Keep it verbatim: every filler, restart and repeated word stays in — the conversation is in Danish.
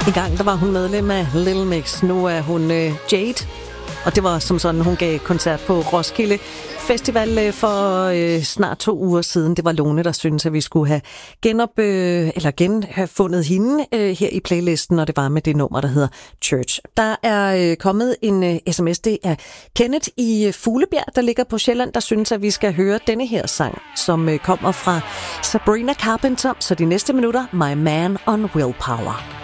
I gang der var hun medlem af Little Mix. Nu er hun øh, Jade. Og det var som sådan, hun gav koncert på Roskilde Festival øh, for øh, snart to uger siden. Det var Lone, der syntes, at vi skulle have genop, øh, eller gen have fundet hende øh, her i playlisten, og det var med det nummer, der hedder Church. Der er øh, kommet en øh, sms, det er Kenneth i Fuglebjerg, der ligger på Sjælland, der synes, at vi skal høre denne her sang, som øh, kommer fra Sabrina Carpenter. Så de næste minutter, My Man on Willpower.